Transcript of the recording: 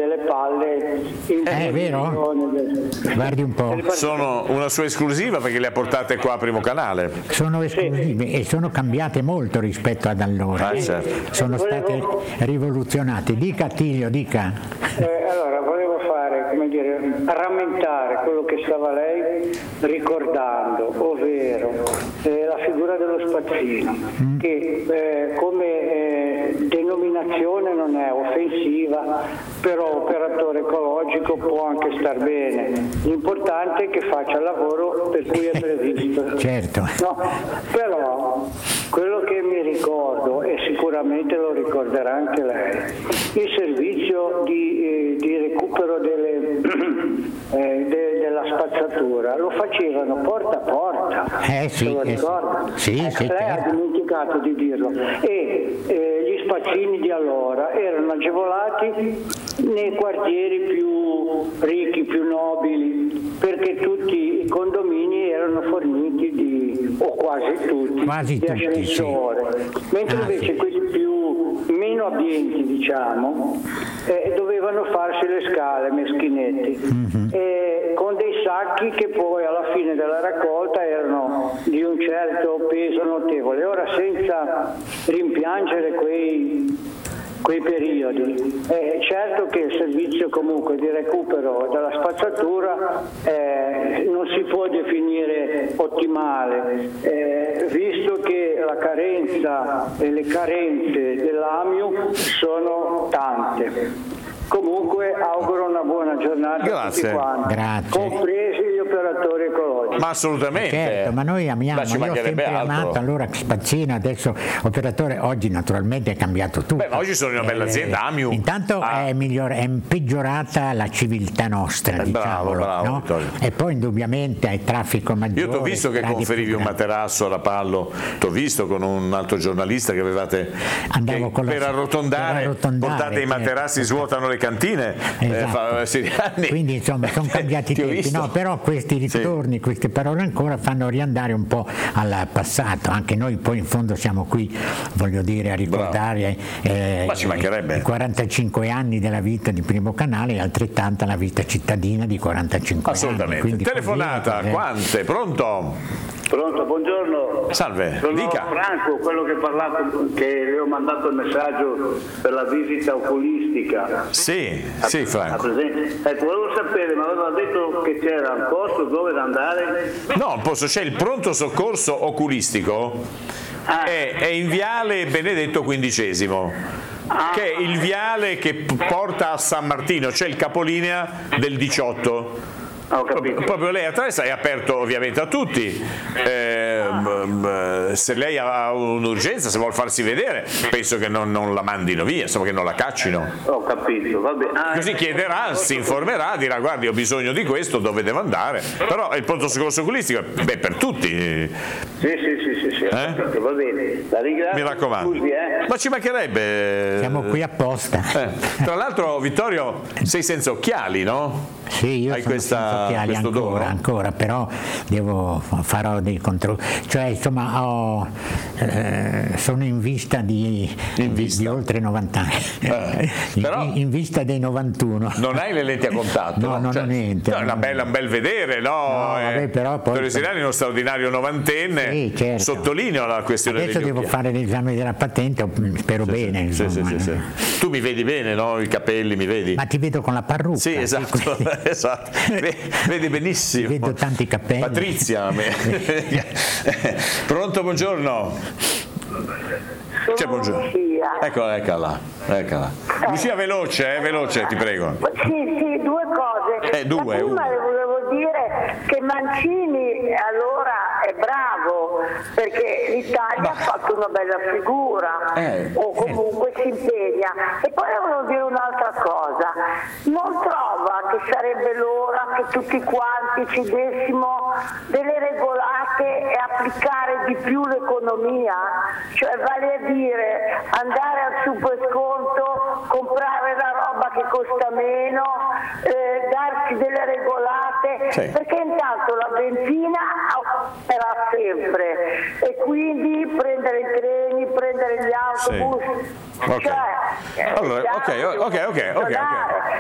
delle palle in È vero? Guardi un po'. Sono una sua esclusiva perché le ha portate qua a Primo Canale. Sono esclusive e sono cambiate molto rispetto ad allora. Certo. Sono state rivoluzionate. Dica Attilio, dica. Allora, volevo fare, come dire, rammentare quello che stava lei ricordando, ovvero la figura dello spazzino, che come denominazione non è offensiva, però operatore ecologico può anche star bene. L'importante è che faccia il lavoro per cui è previsto. Certo. No, però quello che mi ricordo, e sicuramente lo ricorderà anche lei, il servizio di recupero della spazzatura lo facevano porta a porta. Sì, lo ricorda? sì, lei certo. ha dimenticato di dirlo. E gli spazzini di allora erano agevolati nei quartieri più ricchi, più nobili, perché tutti i condomini erano forniti o quasi tutti, di ascensore, mentre invece quelli meno abbienti, diciamo, dovevano farsi le scale meschinetti, con dei sacchi che poi alla fine della raccolta erano di un certo peso notevole. Ora, senza rimpiangere quei periodi, certo che il servizio comunque di recupero della spazzatura non si può definire ottimale, visto che la carenza e le carenze dell'AMIU sono tante. Comunque auguro una buona giornata a tutti quanti, compresi gli operatori ecologici. Ma assolutamente. Certo, ma noi amiamo, ci io ho sempre altro. amato, allora Spazzino, adesso operatore, oggi naturalmente è cambiato tutto. Beh, ma oggi sono una bella azienda, AMIU. Intanto è peggiorata la civiltà nostra, diciamolo, bravo, no? E poi indubbiamente hai traffico maggiore. Io ti ho visto che conferivi un materasso alla Pallo, ti ho visto con un altro giornalista che avevate per arrotondare, portate i materassi, svuotano le cantine, esatto. Quindi insomma sono cambiati i tempi, no? Però questi ritorni, queste parole ancora fanno riandare un po' al passato. Anche noi poi in fondo siamo qui, voglio dire, a ricordare ma ci mancherebbe. i 45 anni della vita di Primo Canale e altrettanta la vita cittadina di 45 assolutamente. anni. Telefonata, quante? Pronto? Pronto, buongiorno. Salve, sono dica. Franco, quello che le ho mandato il messaggio per la visita oculistica. Sì, Franco. Ecco, volevo sapere, ma aveva detto che c'era un posto dove andare? No, c'è il pronto soccorso oculistico, è in viale Benedetto XV. Che è il viale che porta a San Martino, c'è il capolinea del 18. Ho capito. Proprio lei attraversa, è aperto ovviamente a tutti. Se lei ha un'urgenza, se vuol farsi vedere, penso che non la mandino via, insomma, che non la caccino. Ho capito, va bene. Così chiederà, si informerà, dirà guardi ho bisogno di questo, dove devo andare. Però il pronto soccorso oculistico è per tutti. Sì, capito, va bene. La ringrazio. Mi raccomando. Scusi, Ma ci mancherebbe. Siamo qui apposta. Tra l'altro, Vittorio, sei senza occhiali, no? Sì, io sono senza occhiali ancora, però farò dei controlli, cioè insomma sono in vista di oltre 90 anni, però in vista dei 91. Non hai le lenti a contatto? No, non ho niente. No, un bel vedere, no? Però poi Vittorio Sirani è uno straordinario novantenne, sì, certo. Sottolineo la questione adesso degli devo occhiali. fare l'esame della patente, spero bene. Sì. Tu mi vedi bene, no? I capelli mi vedi? Ma ti vedo con la parrucca. Sì, esatto. Esatto. Vedi benissimo. Vedo tanti capelli. Patrizia. Pronto, buongiorno. C'è buongiorno. Eccola. Lucia, veloce, ti prego. Sì, due cose. La prima volevo dire che Mancini allora è bravo perché l'Italia ha fatto una bella figura o comunque si impegna. E poi volevo dire un'altra cosa, non trova che sarebbe l'ora che tutti quanti ci dessimo delle regolate e applicare di più l'economia, cioè vale a dire andare al super sconto, comprare la roba che costa meno, darsi delle regolate, perché intanto la benzina era sempre e quindi prendere i treni, prendere gli autobus. Allora, ok.